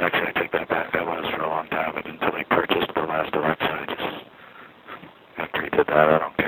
actually, I take that back. That was for a long time. Until he purchased the last Alexa. I just, after he did that, I don't